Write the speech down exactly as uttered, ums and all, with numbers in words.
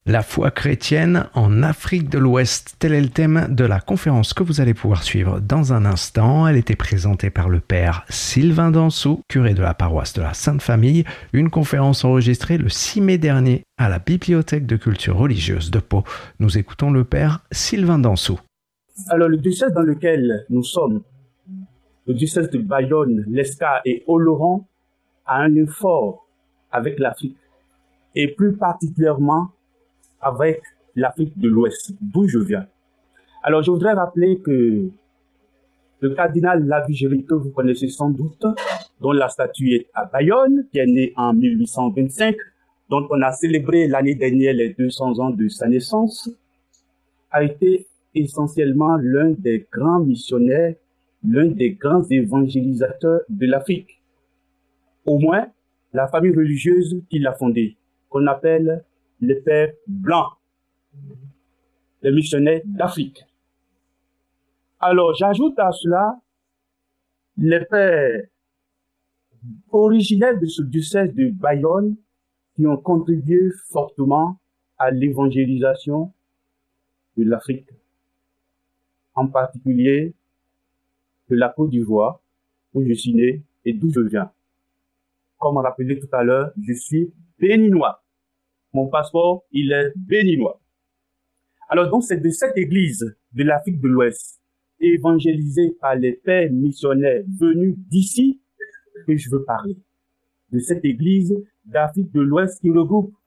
La foi chrétienne en Afrique de l'Ouest, tel est le thème de la conférence que vous allez pouvoir suivre dans un instant. Elle était présentée par le père Sylvain Dansou, curé de la paroisse de la Sainte Famille, une conférence enregistrée le six mai dernier à la Bibliothèque de culture religieuse de Pau. Nous écoutons le père Sylvain Dansou. Alors le diocèse dans lequel nous sommes, le diocèse de Bayonne, Lescar et Oloron, a un lien fort avec l'Afrique et plus particulièrement avec l'Afrique de l'Ouest, d'où je viens. Alors, je voudrais rappeler que le cardinal Lavigérie, que vous connaissez sans doute, dont la statue est à Bayonne, qui est né en mille huit cent vingt-cinq, dont on a célébré l'année dernière les deux cents ans de sa naissance, a été essentiellement l'un des grands missionnaires, l'un des grands évangélisateurs de l'Afrique. Au moins, la famille religieuse qui l'a fondée, qu'on appelle les pères blancs, les missionnaires d'Afrique. Alors, j'ajoute à cela les pères originaires de ce diocèse de Bayonne qui ont contribué fortement à l'évangélisation de l'Afrique, en particulier de la Côte d'Ivoire, où je suis né et d'où je viens. Comme rappelé tout à l'heure, je suis béninois. Mon passeport, il est béninois. Alors donc, c'est de cette église de l'Afrique de l'Ouest, évangélisée par les pères missionnaires venus d'ici, que je veux parler. De cette église d'Afrique de l'Ouest qui regroupe